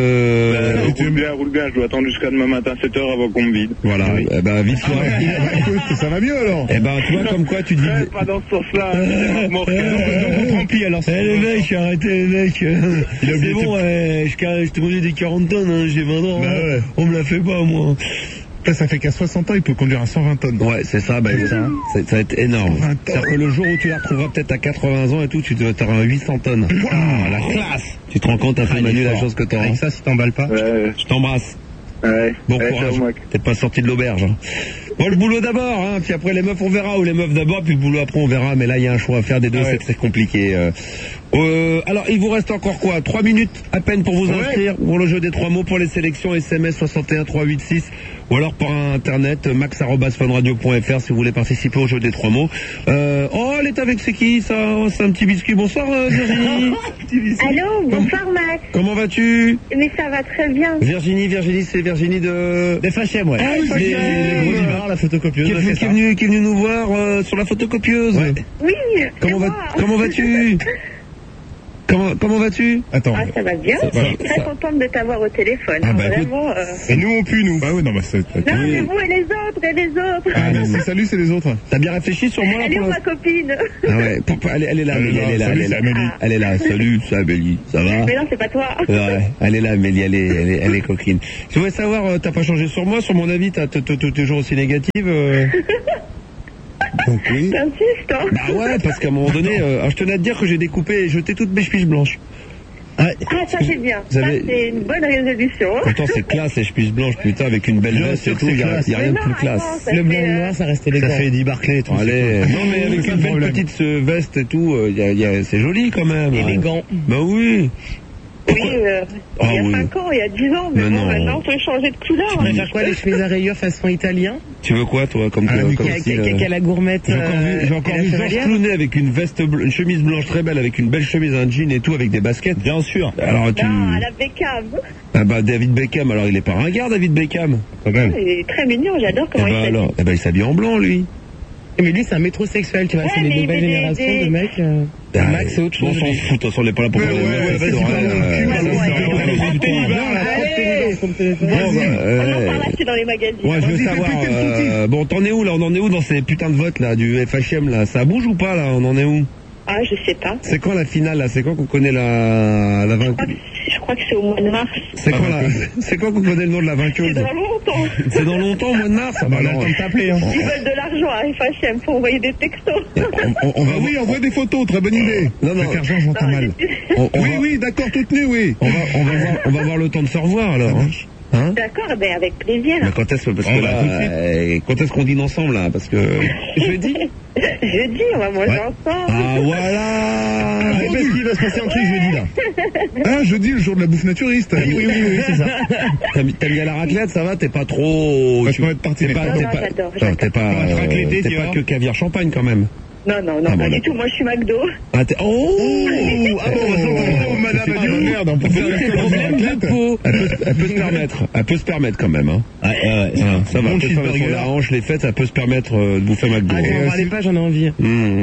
Roule bien. Je dois attendre jusqu'à demain matin 7h avant qu'on me vide. Voilà. Vite-toi. Ça va mieux alors. Tu vois comme quoi tu dis. Pas dans ce sens-là. Donc on remplit alors. Les mecs, arrêtez les mecs. C'est bon, je te conduis des 40 tonnes, hein, j'ai 20 ans. On me la fait pas, moi. Ça fait qu'à 60 ans, il peut conduire à 120 tonnes. Ouais, c'est ça, ça va être énorme. C'est-à-dire que le jour où tu la retrouveras peut-être à 80 ans et tout, tu auras 800 tonnes. La classe. Tu te rends compte un peu, Manu, la chose que t'auras. Avec ça, si t'emballes pas. Je t'embrasse. Ouais. Bon courage. T'es pas sorti de l'auberge. Hein. Bon, le boulot d'abord, hein, puis après les meufs on verra, ou les meufs d'abord, puis le boulot après on verra, mais là il y a un choix à faire des deux, c'est très compliqué. Alors il vous reste encore quoi 3 minutes à peine pour vous inscrire pour le jeu des 3 mots, pour les sélections SMS 61 386 ou alors par internet max@funradio.fr si vous voulez participer au jeu des 3 mots. Elle est avec c'est qui ça? C'est un petit biscuit. Bonsoir Virginie. Allô, bonsoir Max. Comment vas-tu? Mais ça va très bien. Virginie, c'est Virginie de FHM, ouais. Les gros divars, la photocopieuse. Qui est venu nous voir sur la photocopieuse. Ouais. Oui. Comment vas-tu? Comment vas-tu? Attends. Ah, ça va bien. Je suis très contente de t'avoir au téléphone. Vraiment. Et nous on pue, nous. Ah oui, non, mais c'est. Non, mais vous et les autres. Ah, non, salut, c'est les autres. T'as bien réfléchi sur moi? Elle est où ma copine? Ah ouais, elle est là, Amélie, elle est là. Salut, c'est Amélie, ça va? Mais non, c'est pas toi. Ouais, elle est là, Amélie, elle est coquine. Je voudrais savoir, t'as pas changé sur moi, sur mon avis, t'es toujours aussi négative? Donc oui. T'insistes, hein? Bah ouais, parce qu'à un moment donné, je tenais à te dire que j'ai découpé et jeté toutes mes chemises blanches. Ah, ça c'est bien. Ça c'est une bonne résolution. Pourtant c'est classe les chemises blanches, putain, avec une belle veste et tout, il y a rien de plus classe. Le blanc et le noir, ça reste élégant. Ça fait Eddie Barclay et tout. Allez, non mais avec une belle petite veste et tout, c'est joli quand même. Élégant. Bah oui. Oui, il y a 5 ans, il y a 10 ans, mais bon, maintenant on peut changer de couleur. Tu préfères quoi, les chemises à rayures façon italien? Tu veux quoi, toi, comme style Qu'à la gourmette. J'ai encore vu Georges Clooney avec une une chemise blanche très belle, avec une belle chemise, un jean et tout, avec des baskets. Bien sûr. Alors Non, à la Beckham. Ah bah David Beckham, alors il est pas ringard, David Beckham. Quand même. Il est très mignon, j'adore comment il s'habille. Alors, il s'habille en blanc, lui. Mais lui, c'est un métrosexuel, tu vois, c'est les nouvelles générations de mecs. Max, c'est autre chose. On s'en fout, de toute façon, on n'est pas là pour On en parle assez dans les magazines. Ouais, je veux savoir, bon, t'en es où, là? On en est où dans ces putains de votes, là, du FHM, là? Ça bouge ou pas, là? On en est où? Ah, je sais pas. C'est quand la finale, là? C'est quand qu'on connaît la vainqueuse? Je crois que c'est au mois de mars. C'est quand qu'on connaît le nom de la vainqueuse? C'est dans longtemps. C'est dans longtemps, au mois de mars? On a le temps de t'appeler, hein. Ils veulent de l'argent à FHM pour envoyer des textos. Oui, envoie des photos, très bonne idée. Non. Argent, j'entends mal. Oui, d'accord, toute nue, oui. On va avoir le temps de se revoir, alors. Hein? D'accord, ben avec plaisir. Mais quand est-ce quand est-ce qu'on dîne ensemble, là? Parce que jeudi, on va manger ensemble. Ah voilà. Parce qu'il va se passer un truc jeudi, là. Ah, jeudi, le jour de la bouffe naturiste. Oui, c'est ça. T'aimes bien la raclette, ça va? T'es pas trop... J'adore. T'es pas que caviar champagne, quand même. Non, pas du tout. Moi, je suis McDo. Ah, madame, merde, on peut faire des problèmes de peau. Elle peut se permettre quand même, hein. Ça va, peut se permettre sur la hanche, les fêtes, ça peut se permettre de bouffer McDo. Ah, quand on parlait pas, j'en ai envie.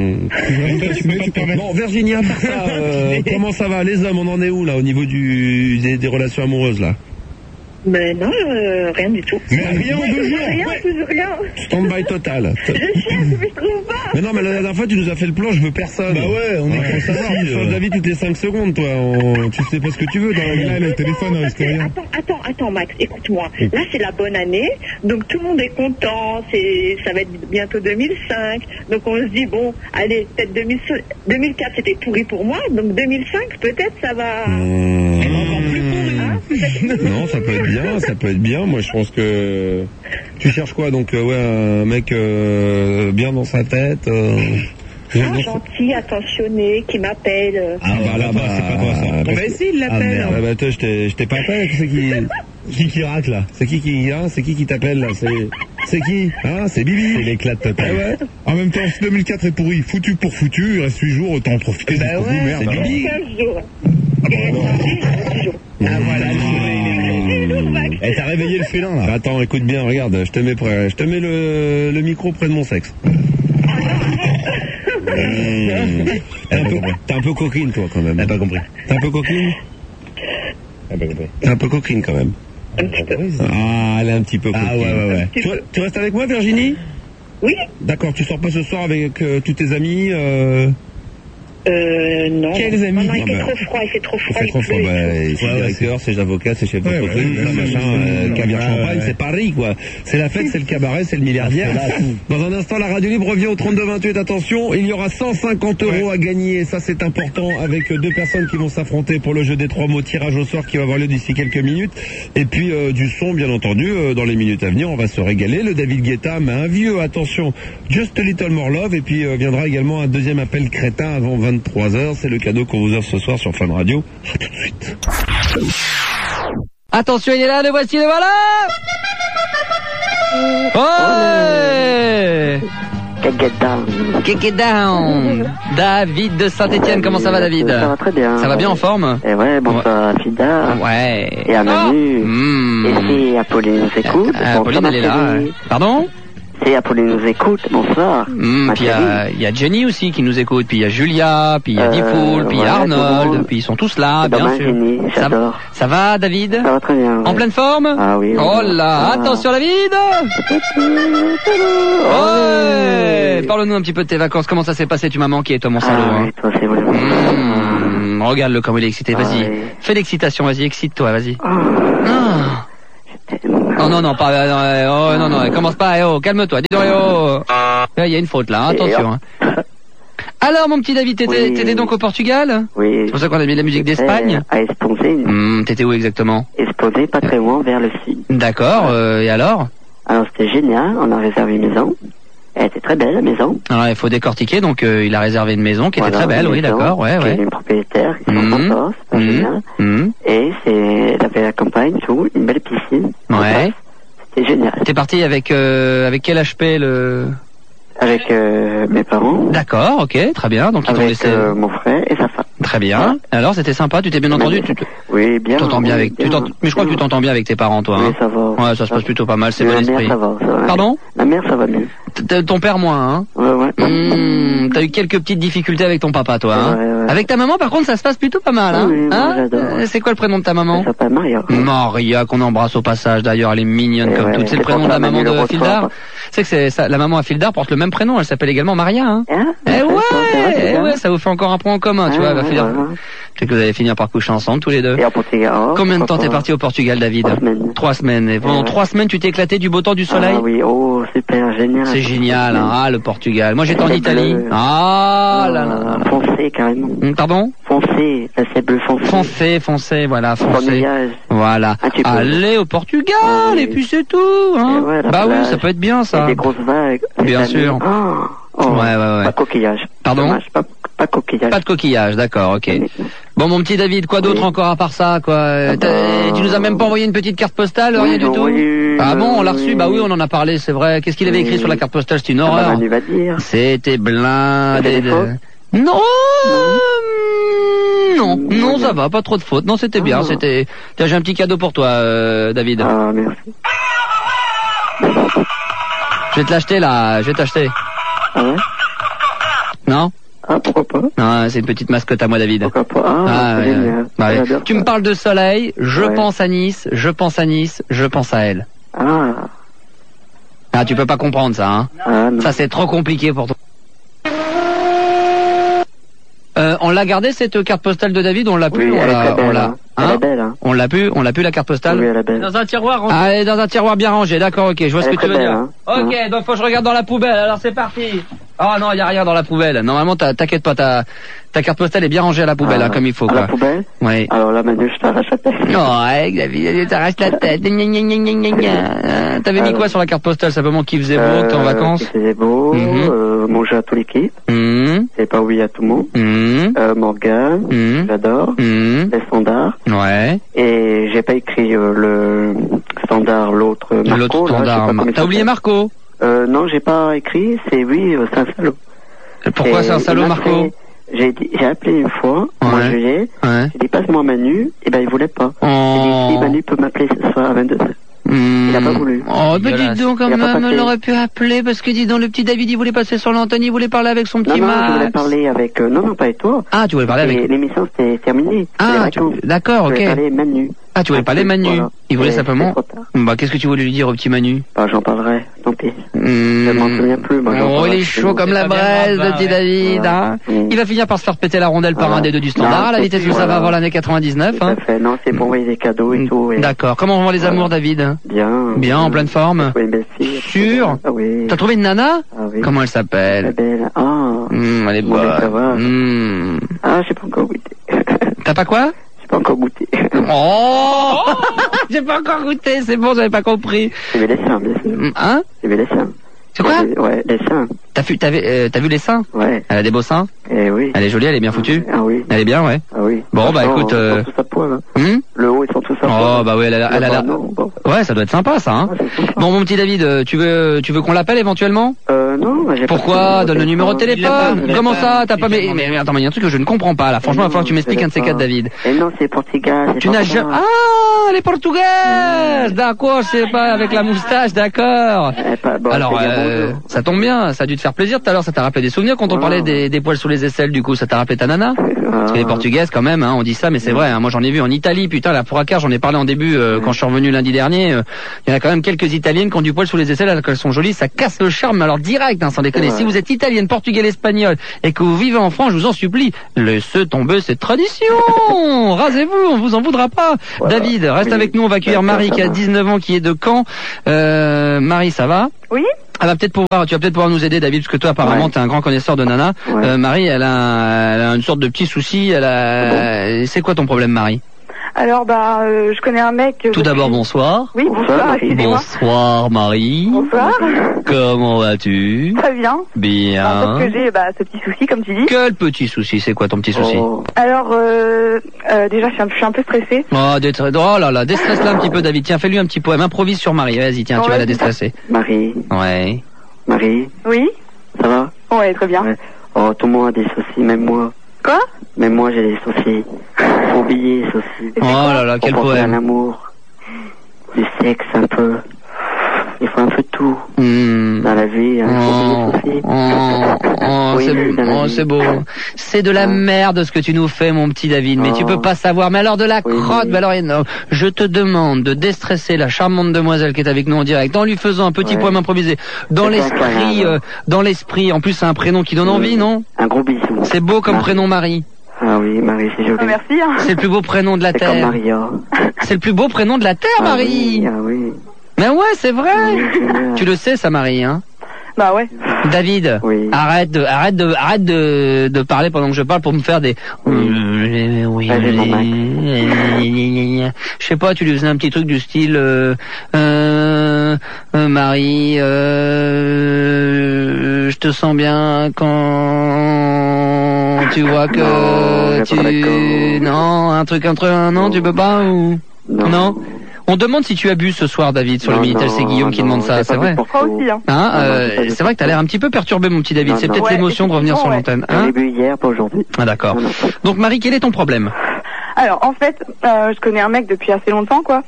Bon, Virginie, à part ça, comment ça va? Les hommes, on en est où, là, au niveau des relations amoureuses, là? Mais non, rien du tout. Mais rien en 2 jours. Rien. Stand-by total. Je cherche, mais je trouve pas. Mais non, mais la dernière fois, tu nous as fait le plan, je veux personne. Bah ouais, on est comme ça. Tu changes d'avis toutes les 5 secondes, toi. Tu sais pas ce que tu veux dans la vie. Le téléphone, il reste rien. Attends, Max, écoute-moi. Là, c'est la bonne année, donc tout le monde est content. Ça va être bientôt 2005. Donc on se dit, bon, allez, peut-être 2004, c'était pourri pour moi. Donc 2005, peut-être, ça va... Non, ça peut être bien. Moi, je pense que tu cherches quoi donc un mec bien dans sa tête. Gentil, attentionné, qui m'appelle. Ah bah là-bas, c'est pas toi ça. On va essayer de l'appeler. Ah bah toi, je t'ai pas appelé. C'est qui racle là? C'est qui t'appelle là? C'est qui? Hein? C'est Bibi. C'est l'éclat total. Ouais. En même temps, si 2004 est pourri, foutu pour foutu, il reste 8 jours, autant en profiter. Bah ouais, merde. c'est Bibi. 15 jours. Ah voilà, elle t'a réveillé le félin là. Attends, écoute bien, regarde, je te mets le micro près de mon sexe. T'es un peu coquine toi quand même. Elle a pas compris. T'es un peu coquine? T'es un peu coquine quand même. Ah, elle est un petit peu coquine. Ah ouais. Tu restes avec moi, Virginie? Oui. D'accord, tu sors pas ce soir avec tous tes amis non. Quels amis? Non, il fait trop froid, Il fait trop froid, c'est directeur, c'est l'avocat, c'est chef d'entreprise, caviar champagne, c'est Paris, quoi. C'est la fête, c'est le cabaret, c'est le milliardaire. Dans un instant, la radio libre revient au 32-28. Attention, il y aura 150 € à gagner. Ça, c'est important, avec 2 personnes qui vont s'affronter pour le jeu des 3 mots, tirage au sort qui va avoir lieu d'ici quelques minutes. Et puis, du son, bien entendu, dans les minutes à venir, on va se régaler. Le David Guetta, mais un vieux, attention, Just a Little More Love. Et puis, viendra également un deuxième appel crétin avant 23h. C'est le cadeau qu'on vous offre ce soir sur Fun Radio. À tout de suite. Attention, il est là, le voici, le voilà. Ouais. Kick it down. David de Saint-Etienne, comment ça va, David? Ça va très bien. Ça va bien en forme? Et ouais, bonsoir à Fida. Ouais. Et à Manu. Et si Apolline nous écoute. Apolline, elle est là. Pardon? Si Apolline nous écoute, bonsoir. Puis il y a Jenny aussi qui nous écoute, puis il y a Julia, puis il y a Dipoul, puis il y a Arnold, puis ils sont tous là, bien sûr. Jenny, j'adore. Ça va, David? Ça va très bien. En pleine forme? Ah oui. Oh là, attention David! Ouais. Parle-nous un petit peu de tes vacances, comment ça s'est passé? Tu m'as manqué, toi, mon salaud. Oui, toi, c'est vrai. Regarde-le comme il est excité, vas-y. Fais l'excitation, vas-y, excite-toi, vas-y. Oh non, pas... non, commence pas, calme-toi, dis donc, il y a une faute là, attention. Alors, mon petit David, t'étais donc au Portugal? Oui. C'est pour ça qu'on a mis la musique d'Espagne? À Esponzé. T'étais où exactement? Esponzé, pas très loin, vers le sud. D'accord, et alors? Alors, c'était génial, on a réservé une maison. Elle était très belle, la maison. Alors, il faut décortiquer, donc il a réservé une maison qui était très belle, oui, d'accord, ouais. Une propriétaire qui sont sympas, c'est pas génial. Et elle avait la campagne, tout, une belle piscine. Ouais. C'était génial. T'es parti avec quel HP Avec mes parents. D'accord, ok, très bien. Donc ils t'ont laissé. Mon frère et sa femme. Très bien. Alors c'était sympa, tu t'es bien entendu? Oui, bien. Tu t'entends bien avec. Mais je crois que tu t'entends bien avec tes parents, toi. Oui, ça va. Ouais, ça se passe plutôt pas mal, c'est bon esprit. La mère, ça va. Pardon? La mère, ça va mieux. Ton père moins, hein? Ouais. T'as eu quelques petites difficultés avec ton papa, toi, hein? Ouais. Avec ta maman, par contre, ça se passe plutôt pas mal, hein? Oui, j'adore. C'est quoi le prénom de ta maman? Elle s'appelle Maria. Maria, qu'on embrasse au passage, d'ailleurs, elle est mignonne comme toutes. C'est le prénom de la maman de Fildar. Tu sais que c'est ça, la maman à Fildar porte le même prénom, elle s'appelle également Maria, hein? Ouais, ça vous fait encore un point en commun, tu vois, va Fildar. Peut-être que vous allez finir par coucher ensemble, tous les deux. Et au Portugal. Combien de temps t'es parti au Portugal, David? 3 semaines. 3 semaines. Et pendant 3 semaines, tu t'es éclaté du beau temps, du soleil? Ah oui, super, génial. C'est génial, hein. Ah, le Portugal. Moi, j'étais en Italie. Ah, là. Foncé, carrément. Pardon? Foncé, la sable foncé. Foncé, voilà, foncé. Voilà. Allez au Portugal, et puis c'est tout, hein. Bah oui, ça peut être bien, ça. Des grosses vagues. Bien sûr. Ouais. Pas coquillage. Pardon? Dommage, pas coquillage. Pas de coquillage, d'accord, ok. Bon, mon petit David, quoi d'autre encore à part ça, quoi? Tu nous as même pas envoyé une petite carte postale, rien du tout? Ah bon, on l'a reçu? Bah oui, on en a parlé, c'est vrai. Qu'est-ce qu'il avait écrit sur la carte postale? C'était une horreur. Manu va dire. C'était blindé de... Non, non, ça va, pas trop de fautes. Non, c'était bien, c'était... Tiens, j'ai un petit cadeau pour toi, David. Ah, merci. Je vais te l'acheter, là, je vais t'acheter. Ah ouais? Non? Ah, pourquoi pas? Non, c'est une petite mascotte à moi, David. Pourquoi pas? Ah, ouais, ouais. Tu me parles de soleil, je pense à Nice, je pense à Nice, je pense à elle. Ah. Ah, tu peux pas comprendre ça, hein? Ah, non. Ça, c'est trop compliqué pour toi. On l'a gardé cette carte postale de David, on l'a plus, oui, on l'a, elle est belle, hein. On l'a plus la carte postale. Oui, elle est belle. Dans un tiroir rangé. Ah, elle est dans un tiroir bien rangé, d'accord, ok, je vois ce que tu veux belle, dire. Hein. Ok, donc faut que je regarde dans la poubelle, alors c'est parti. Oh non, y a rien dans la poubelle. Normalement, t'inquiète pas, ta carte postale est bien rangée à la poubelle, hein, comme il faut, quoi. À la poubelle? Oui. Alors là, Manu, je t'arrache la tête. Non, ouais, David, t'arraches la tête. T'avais mis quoi sur la carte postale? Simplement qu'il faisait beau, que t'es en vacances? Qu'il faisait beau, manger à toute l'équipe. C'est pas oui à tout le monde. Morgane, j'adore. Les standards. Ouais. Et j'ai pas écrit le standard, l'autre Marco. L'autre standard. T'as oublié Marco? Non, j'ai pas écrit, c'est oui, c'est un salaud. Pourquoi c'est un salaud, Marco? J'ai appelé une fois, au mois de juillet, j'ai dit passe-moi Manu, et ben il voulait pas. J'ai dit si Manu peut m'appeler ce soir à 22h. Il a pas voulu. Oh, bah dis donc, quand même, elle aurait pu appeler, parce que dis donc, le petit David, il voulait passer sur l'antenne, il voulait parler avec son petit Max. Non, je voulais parler avec, non, pas avec toi. Ah, tu voulais parler avec... L'émission, c'était terminé. Ah, d'accord, ok. Je voulais parler Manu. Ah, tu voulais parler Manu. Voilà. Il voulait simplement... Bah, qu'est-ce que tu voulais lui dire au petit Manu? Bah, j'en parlerai, tant pis. Je m'en souviens plus. Moi, oh, il est chaud comme la braise, le petit David, hein. Il va finir par se faire péter la rondelle par un des deux du standard, à la vitesse où ça va avant l'année 99, hein. Tout à fait. Non, c'est pour envoyer des cadeaux et tout. D'accord. Comment vont les amours, David? Bien. Bien, en pleine forme? Une belle fille. Sûr? Ah oui. T'as trouvé une nana? Ah oui. Comment elle s'appelle? Elle est belle. Ah. Elle est bonne. Ah, j'ai pas encore goûté. T'as pas quoi? J'ai pas encore goûté. Oh! J'ai pas encore goûté, c'est bon, j'avais pas compris. C'est mes seins, bien sûr. Hein? C'est mes seins. C'est quoi? Ouais, les seins. T'as vu les seins? Ouais. Elle a des beaux seins? Eh oui. Elle est jolie, elle est bien foutue? Ah oui. Elle est bien, ouais. Ah oui. Bon, bah écoute... Ils sont tous à poil, hein. Le haut, ils sont tous à poil. Oh, bah oui, elle a la... Ouais, ça doit être sympa, ça, hein. Bon, mon petit David, tu veux qu'on l'appelle éventuellement? Non, j'ai pas... Pourquoi? Donne le numéro de téléphone. Comment ça? T'as pas... Mais attends, mais il y a un truc que je ne comprends pas, là. Franchement, il va falloir que tu m'expliques un de ces quatre, David. Et non, c'est portugais. Tu n'as jamais... Ah, les portugaises! D'accord, je sais pas, avec la moustache, d'accord. Alors, ça tombe bien, ça a dû te faire plaisir tout à l'heure, ça t'a rappelé des souvenirs quand on parlait des poils sous les aisselles, du coup, ça t'a rappelé ta nana? Parce que les portugaises, quand même, hein, on dit ça, mais c'est vrai, hein, moi j'en ai vu en Italie, putain, la Pouracar, j'en ai parlé en début, quand je suis revenu lundi dernier, il y en a quand même quelques italiennes qui ont du poil sous les aisselles, alors qu'elles sont jolies, ça casse le charme, alors direct, hein, sans déconner. Si vous êtes italienne, portugaise, espagnole, et que vous vivez en France, je vous en supplie, laissez tomber cette tradition! Rasez-vous, on vous en voudra pas! David, reste avec nous, on va accueillir Marie qui a 19 ans, qui est de Caen. Marie, ça va? Oui. Tu vas peut-être pouvoir nous aider, David, parce que toi, apparemment, t'es un grand connaisseur de nana. Marie, elle a une sorte de petit souci. C'est quoi ton problème, Marie? Alors, je connais un mec... Tout d'abord, bonsoir. Oui, bonsoir, excusez-moi. Bonsoir, Marie. Bonsoir. Comment vas-tu? Très bien. Bien. Parce que j'ai ce petit souci, comme tu dis. Quel petit souci? C'est quoi ton petit souci? Alors, déjà, je suis un peu stressée. Oh là là, déstresse-la un petit peu, David. Tiens, fais-lui un petit poème. Improvise sur Marie. Vas-y, tiens, tu vas la déstresser. Marie. Ouais. Marie. Oui. Ça va? Ouais, très bien. Ouais. Oh, tout le monde a des soucis, même moi. Quoi? Même moi, j'ai des soucis. Faut oublier les soucis. Oh là là, quel poème. L'amour, du sexe un peu. Il faut un peu de tout dans la vie. C'est beau. C'est de la merde ce que tu nous fais, mon petit David. Mais tu peux pas savoir. Mais alors de la crotte. Mais alors énorme. Je te demande de déstresser la charmante demoiselle qui est avec nous en direct, en lui faisant un petit poème improvisé. Dans l'esprit. En plus, c'est un prénom qui donne envie, non? Un gros bisou. C'est beau comme prénom, Marie. Ah oui, Marie, c'est joli. Merci. Hein. C'est le plus beau prénom de la Terre. C'est comme Maria. C'est le plus beau prénom de la Terre, Marie. Ah oui. Mais ouais, c'est vrai. Tu le sais, ça, Marie, hein? Bah ouais. David, arrête de parler pendant que je parle pour me faire des... Je sais pas, tu lui faisais un petit truc du style... Marie, je te sens bien quand tu vois que Non, un truc entre un an, tu peux pas ou... Non. On demande si tu as bu ce soir, David, sur le Minitel, c'est Guillaume qui demande ça, c'est vrai. Pourquoi aussi, hein. C'est vrai que t'as l'air un petit peu perturbé, mon petit David, c'est peut-être l'émotion de revenir sur l'antenne. J'ai bu hier, pas aujourd'hui. Ah d'accord. Donc Marie, quel est ton problème? Alors, en fait, je connais un mec depuis assez longtemps, quoi.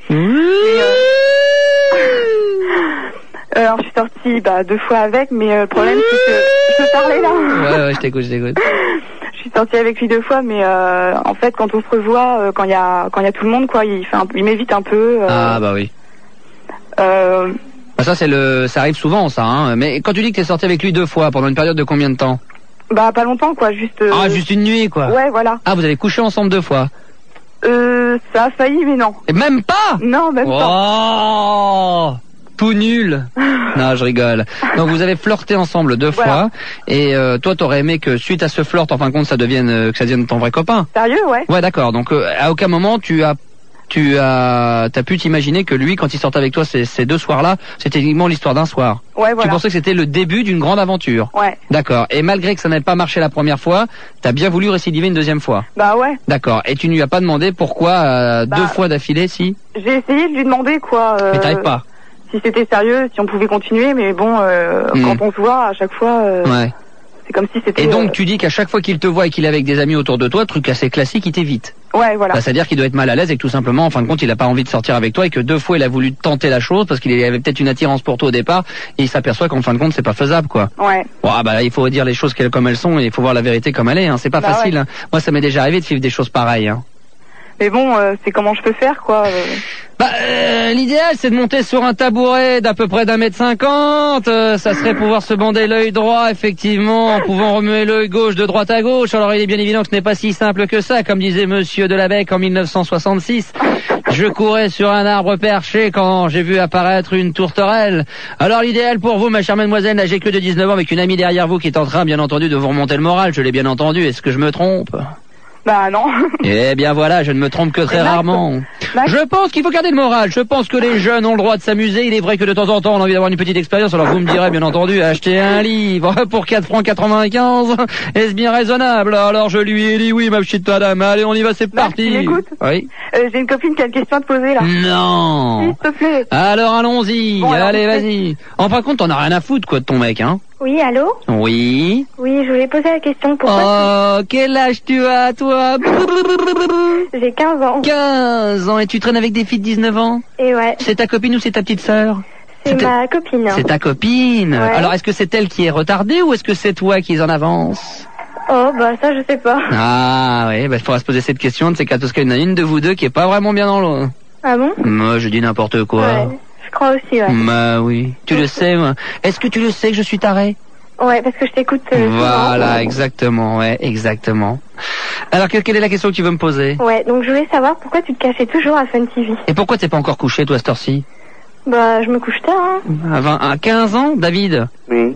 Alors, je suis sortie 2 fois avec, mais le problème, c'est que... Je peux parler, là? Ouais, je t'écoute. Je suis sortie avec lui 2 fois, mais en fait, quand on se revoit, quand il y a tout le monde, quoi, il m'évite un peu. Ah bah oui. Ça ça arrive souvent, ça. Hein. Mais quand tu dis que t'es sortie avec lui 2 fois, pendant une période de combien de temps? Pas longtemps, quoi, juste. Juste une nuit, quoi. Ouais, voilà. Ah, vous avez couché ensemble 2 fois? Ça a failli, mais non. Et même pas? Non, même pas. Tout nul. Non, je rigole. Donc vous avez flirté ensemble 2 fois, et toi t'aurais aimé que suite à ce flirt, en fin de compte, ça devienne ton vrai copain. Sérieux, ouais. Ouais, d'accord. Donc à aucun moment t'as pu t'imaginer que lui, quand il sortait avec toi ces 2 soirs-là, c'était uniquement l'histoire d'un soir. Ouais, voilà. Tu pensais que c'était le début d'une grande aventure. Ouais. D'accord. Et malgré que ça n'avait pas marché la première fois, t'as bien voulu récidiver une 2e fois. Bah ouais. D'accord. Et tu ne lui as pas demandé pourquoi 2 fois d'affilée, si? J'ai essayé de lui demander, quoi. Mais t'arrives pas. Si c'était sérieux, si on pouvait continuer, mais bon, quand on se voit, à chaque fois, c'est comme si c'était... Et donc tu dis qu'à chaque fois qu'il te voit et qu'il est avec des amis autour de toi, truc assez classique, il t'évite. Ouais, voilà. C'est-à-dire qu'il doit être mal à l'aise et que tout simplement, en fin de compte, il a pas envie de sortir avec toi et que 2 fois il a voulu tenter la chose parce qu'il avait peut-être une attirance pour toi au départ et il s'aperçoit qu'en fin de compte c'est pas faisable, quoi. Ouais. Bon, là, il faut dire les choses comme elles sont et il faut voir la vérité comme elle est, hein. C'est pas facile, hein. Moi ça m'est déjà arrivé de vivre des choses pareilles, hein. Mais bon, c'est comment je peux faire, quoi. L'idéal, c'est de monter sur un tabouret d'à peu près d'1m50. Ça serait pouvoir se bander l'œil droit, effectivement, en pouvant remuer l'œil gauche de droite à gauche. Alors, il est bien évident que ce n'est pas si simple que ça, comme disait Monsieur Delabecque en 1966. Je courais sur un arbre perché quand j'ai vu apparaître une tourterelle. Alors, l'idéal pour vous, ma chère mademoiselle, n'âgée que de 19 ans, avec une amie derrière vous qui est en train, bien entendu, de vous remonter le moral. Je l'ai bien entendu. Est-ce que je me trompe? Bah non. Eh bien voilà, je ne me trompe que très rarement. Je pense qu'il faut garder le moral. Je pense que les jeunes ont le droit de s'amuser. Il est vrai que de temps en temps, on a envie d'avoir une petite expérience. Alors vous me direz, bien entendu, acheter un livre pour 4,95 francs. Est-ce bien raisonnable? Alors je lui ai dit oui, ma petite madame. Allez, on y va, c'est parti. Tu m'écoutes? Oui. J'ai une copine qui a une question à te poser, là. Non. S'il te plaît. Alors allons-y. Bon, allez, vas-y. En fin de compte, t'en as rien à foutre, quoi, de ton mec, hein? Oui, allô? Oui. Oui, je voulais poser la question. Pourquoi quel âge tu as, toi? J'ai 15 ans. 15 ans, et tu traînes avec des filles de 19 ans? Et ouais. C'est ta copine ou c'est ta petite sœur? C'est ma copine. C'est ta copine? Ouais. Alors, est-ce que c'est elle qui est retardée ou est-ce que c'est toi qui es en avance? Oh, bah ça, je sais pas. Ah, oui, il faudra se poser cette question. C'est qu'à tout ce qu'il y en a une de vous deux qui est pas vraiment bien dans l'eau. Ah bon? Moi, je dis n'importe quoi. Ouais, je crois aussi, ouais. Bah oui. Tu le sais, moi. Est-ce que tu le sais que je suis taré? Ouais, parce que je t'écoute. Voilà, souvent. exactement, ouais, exactement. Alors, quelle est la question que tu veux me poser? Ouais, donc je voulais savoir pourquoi tu te cachais toujours à Fun TV. Et pourquoi t'es pas encore couché, toi, à cette heure-ci? Bah, je me couche tard, hein. À 15 ans, David? Oui.